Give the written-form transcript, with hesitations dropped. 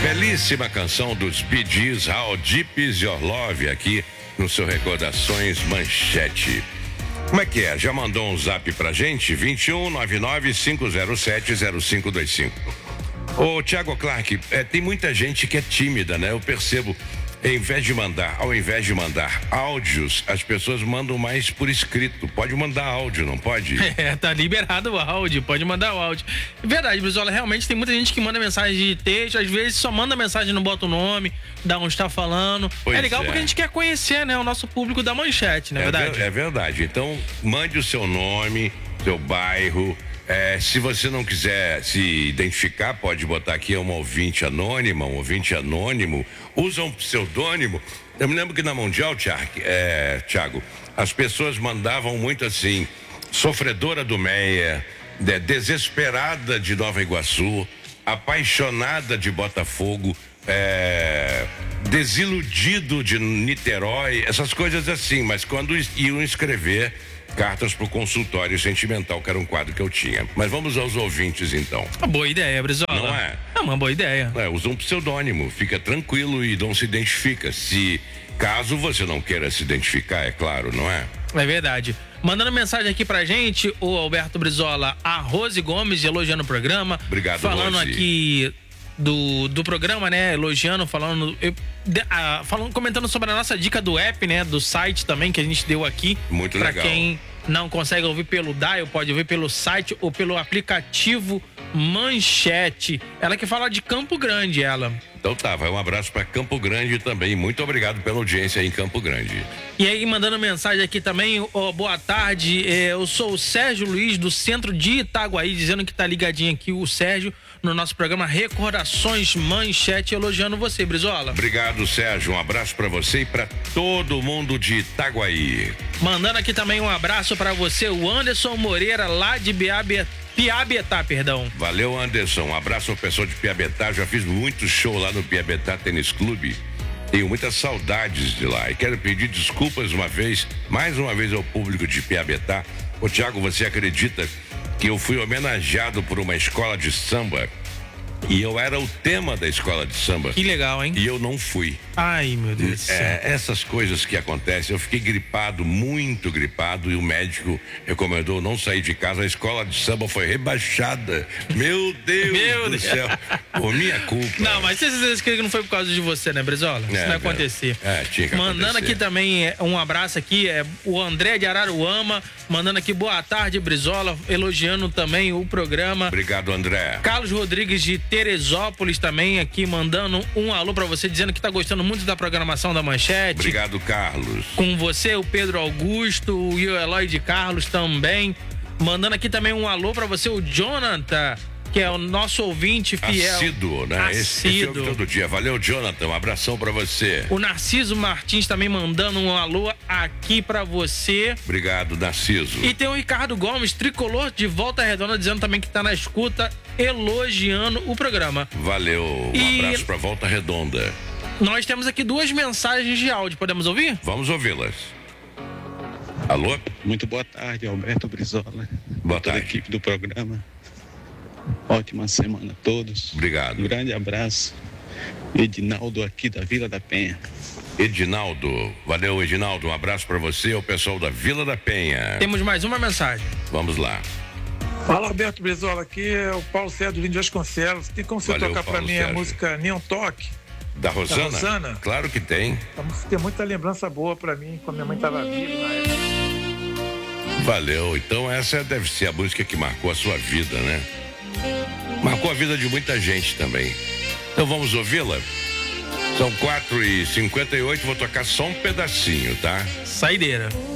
Belíssima canção dos Bee Gees, How Deep Is Your Love, aqui no seu Recordações Manchete. Como é que é? Já mandou um zap pra gente? 2199-507-0525. Ô, Thiago Clark, tem muita gente que é tímida, né? Eu percebo, ao invés de mandar áudios, as pessoas mandam mais por escrito. Pode mandar áudio, não pode? Tá liberado o áudio, pode mandar o áudio. Verdade, Brizola, realmente tem muita gente que manda mensagem de texto, às vezes só manda mensagem, não bota o nome, dá onde está falando. Pois é legal porque a gente quer conhecer, né, o nosso público da Manchete, não é verdade? É verdade. Então, mande o seu nome, seu bairro. Se você não quiser se identificar, pode botar aqui um ouvinte anônimo, usa um pseudônimo. Eu me lembro que na Mundial, Thiago, as pessoas mandavam muito assim, sofredora do Meia, desesperada de Nova Iguaçu, apaixonada de Botafogo, desiludido de Niterói, essas coisas assim, mas quando iam escrever cartas pro consultório sentimental, que era um quadro que eu tinha. Mas vamos aos ouvintes, então. Uma boa ideia, Brizola. Não é? É uma boa ideia. Usa um pseudônimo, fica tranquilo e não se identifica. Caso você não queira se identificar, é claro, não é? É verdade. Mandando mensagem aqui pra gente, o Alberto Brizola, a Rose Gomes, elogiando o programa. Obrigado, falando Rose. Aqui do programa, né? Elogiando, comentando sobre a nossa dica do app, né? Do site também que a gente deu aqui. Muito pra legal. Quem não consegue ouvir pelo dial, pode ouvir pelo site ou pelo aplicativo Manchete. Ela que fala de Campo Grande, ela. Então tá, vai um abraço para Campo Grande também. Muito obrigado pela audiência aí em Campo Grande. E aí, mandando mensagem aqui também, boa tarde, eu sou o Sérgio Luiz do centro de Itaguaí, dizendo que tá ligadinho aqui o Sérgio no nosso programa Recordações Manchete, elogiando você, Brizola. Obrigado, Sérgio, um abraço para você e para todo mundo de Itaguaí. Mandando aqui também um abraço para você, o Anderson Moreira, lá de Piabetá, perdão. Valeu, Anderson. Um abraço ao pessoal de Piabetá. Já fiz muito show lá no Piabetá Tênis Clube. Tenho muitas saudades de lá. E quero pedir desculpas mais uma vez ao público de Piabetá. Ô, Thiago, você acredita que eu fui homenageado por uma escola de samba? E eu era o tema da escola de samba. Que legal, hein? E eu não fui. Ai, meu Deus do céu. Essas coisas que acontecem. Eu fiquei gripado, muito gripado, e o médico recomendou não sair de casa. A escola de samba foi rebaixada. Meu Deus do céu. Por minha culpa. Não, mas vocês que não foi por causa de você, né, Brizola? Isso não ia acontecer. Tinha que mandando acontecer. aqui também um abraço aqui, o André de Araruama, mandando aqui boa tarde, Brizola, elogiando também o programa. Obrigado, André. Carlos Rodrigues de Teresópolis também aqui mandando um alô pra você, dizendo que tá gostando muito da programação da Manchete. Obrigado, Carlos. Com você, o Pedro Augusto e o Eloy de Carlos também. Mandando aqui também um alô pra você, o Jonathan, que é o nosso ouvinte fiel. Assíduo, né? Esse ouve todo dia. Valeu, Jonathan. Um abração pra você. O Narciso Martins também mandando um alô aqui pra você. Obrigado, Narciso. E tem o Ricardo Gomes, tricolor de Volta Redonda, dizendo também que tá na escuta, elogiando o programa. Valeu. Um abraço pra Volta Redonda. Nós temos aqui 2 mensagens de áudio. Podemos ouvir? Vamos ouvi-las. Alô? Muito boa tarde, Alberto Brizola. Boa toda tarde. a equipe do programa. Ótima semana a todos. Obrigado. Um grande abraço. Edinaldo aqui da Vila da Penha. Edinaldo. Valeu, Edinaldo. Um abraço pra você e ao pessoal da Vila da Penha. Temos mais uma mensagem. Vamos lá. Fala, Alberto Brizola, aqui é o Paulo Sérgio Lino de Vasconcelos. Tem como você tocar pra mim a música Neon Talk? Da Rosana? Da Rosana? Claro que tem. A música tem muita lembrança boa pra mim, quando minha mãe tava viva na época. Valeu. Então essa deve ser a música que marcou a sua vida, né? Marcou a vida de muita gente também. Então vamos ouvi-la? São 4h58, vou tocar só um pedacinho, tá? Saideira.